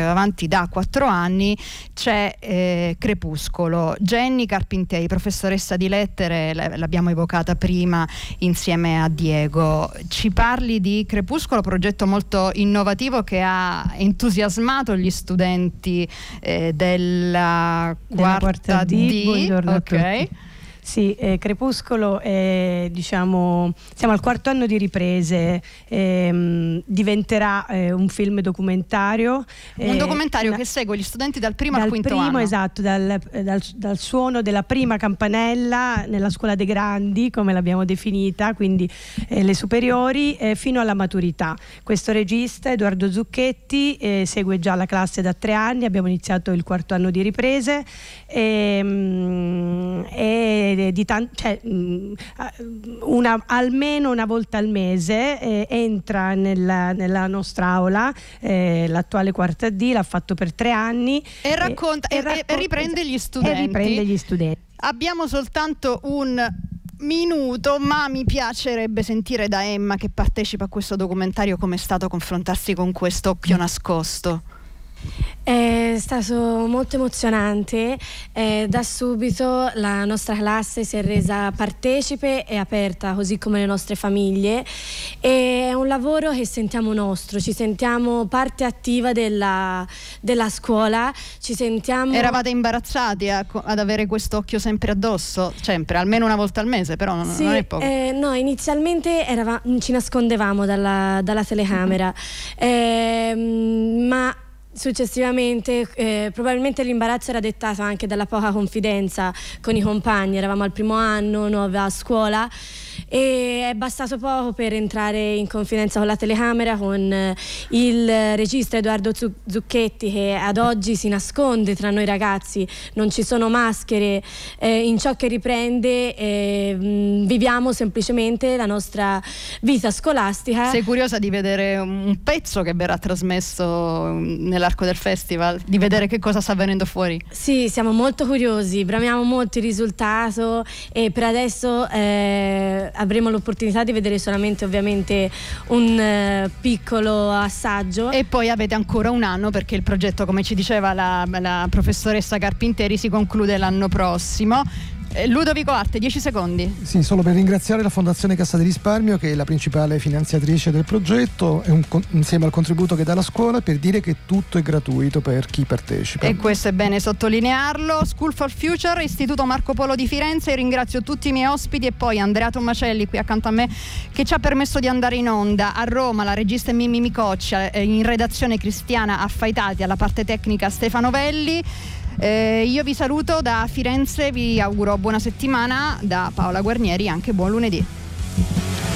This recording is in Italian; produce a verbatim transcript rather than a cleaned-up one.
va avanti da quattro anni, c'è eh, Crepuscolo. Jenny Carpintei, professoressa di lettere, l'abbiamo evocata prima insieme a Diego. Ci parli di Crepuscolo, progetto molto innovativo che ha entusiasmato gli studenti eh, della quarta, quarta D. D. Buongiorno ok. a tutti. Sì, eh, Crepuscolo è, diciamo, siamo al quarto anno di riprese, ehm, diventerà eh, un film documentario. Un eh, documentario la, che segue gli studenti dal primo dal al quinto primo, anno. Esatto, dal, dal, dal suono della prima campanella nella scuola dei grandi, come l'abbiamo definita, quindi eh, le superiori, eh, fino alla maturità. Questo regista, Edoardo Zucchetti, eh, segue già la classe da tre anni, abbiamo iniziato il quarto anno di riprese e, mm, e di tan- cioè, una, almeno una volta al mese eh, entra nella, nella nostra aula, eh, l'attuale quarta D, l'ha fatto per tre anni e racconta e, e, racconta, e riprende gli studenti. E riprende gli studenti. Abbiamo soltanto un minuto, ma mi piacerebbe sentire da Emma, che partecipa a questo documentario, come è stato confrontarsi con questo occhio nascosto. È stato molto emozionante, eh, da subito la nostra classe si è resa partecipe e aperta, così come le nostre famiglie, e è un lavoro che sentiamo nostro, ci sentiamo parte attiva della, della scuola, ci sentiamo... Eravate imbarazzati a, ad avere questo occhio sempre addosso? Sempre, almeno una volta al mese, però non, sì, non è poco. Eh, no, inizialmente eravamo, ci nascondevamo dalla, dalla telecamera, eh, ma successivamente eh, probabilmente l'imbarazzo era dettato anche dalla poca confidenza con i compagni. Eravamo al primo anno, nuova a scuola, e è bastato poco per entrare in confidenza con la telecamera, con eh, il regista Edoardo Zucchetti, che ad oggi si nasconde tra noi ragazzi, non ci sono maschere, eh, in ciò che riprende eh, mh, viviamo semplicemente la nostra vita scolastica. Sei curiosa di vedere un pezzo che verrà trasmesso nell'arco del festival, di vedere che cosa sta avvenendo fuori? Sì, siamo molto curiosi, bramiamo molto il risultato, e per adesso eh, avremo l'opportunità di vedere solamente ovviamente un eh, piccolo assaggio. E poi avete ancora un anno, perché il progetto, come ci diceva la, la professoressa Carpinteri, si conclude l'anno prossimo. Ludovico Arte, dieci secondi. Sì, solo per ringraziare la Fondazione Cassa di Risparmio, che è la principale finanziatrice del progetto, e un, insieme al contributo che dà la scuola, per dire che tutto è gratuito per chi partecipa. E questo è bene sottolinearlo. School for Future, Istituto Marco Polo di Firenze. Ringrazio tutti i miei ospiti, e poi Andrea Tomacelli qui accanto a me, che ci ha permesso di andare in onda. A Roma la regista è Mimmi Micoccia, in redazione Cristiana Affaitati, alla parte tecnica Stefano Velli. Eh, io vi saluto da Firenze, vi auguro buona settimana. Da Paola Guarnieri anche buon lunedì.